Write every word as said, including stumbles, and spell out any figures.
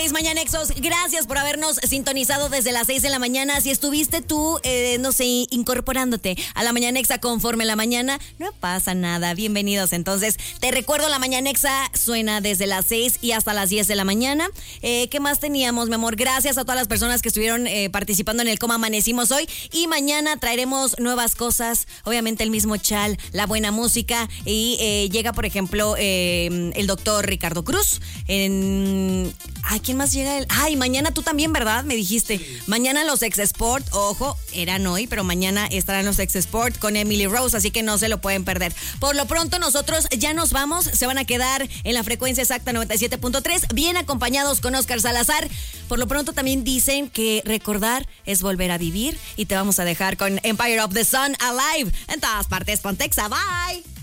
Mañanexos, gracias por habernos sintonizado desde las seis de la mañana. Si estuviste tú, eh, no sé, incorporándote a la Mañanexa conforme la mañana, no pasa nada. Bienvenidos. Entonces, te recuerdo, la Mañanexa suena desde las seis y hasta las diez de la mañana. Eh, ¿Qué más teníamos, mi amor? Gracias a todas las personas que estuvieron eh, participando en el Cómo Amanecimos hoy. Y mañana traeremos nuevas cosas. Obviamente el mismo chal, la buena música. Y eh, llega, por ejemplo, eh, el doctor Ricardo Cruz. En... Ay, ¿quién más llega? El... Ay, mañana tú también, ¿verdad? Me dijiste. Sí. Mañana los Ex Sport, ojo, eran hoy, pero mañana estarán los Ex Sport con Emily Rose, así que no se lo pueden perder. Por lo pronto nosotros ya nos vamos, se van a quedar en la frecuencia exacta noventa y siete punto tres, bien acompañados con Oscar Salazar. Por lo pronto también dicen que recordar es volver a vivir y te vamos a dejar con Empire of the Sun Alive en todas partes. Pontexa, bye.